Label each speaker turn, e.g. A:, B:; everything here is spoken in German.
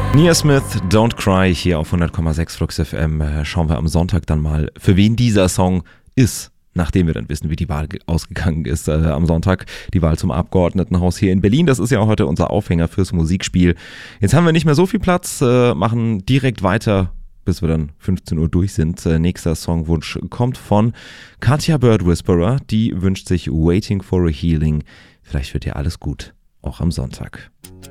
A: Nia Smith, Don't Cry, hier auf 100,6 Flux FM. Schauen wir am Sonntag dann mal, für wen dieser Song ist, nachdem wir dann wissen, wie die Wahl ausgegangen ist am Sonntag. Die Wahl zum Abgeordnetenhaus hier in Berlin, das ist ja heute unser Aufhänger fürs Musikspiel. Jetzt haben wir nicht mehr so viel Platz, machen direkt weiter, bis wir dann 15 Uhr durch sind. Nächster Songwunsch kommt von Katja Bird Whisperer, die wünscht sich Waiting for a Healing. Vielleicht wird ja alles gut, auch am Sonntag.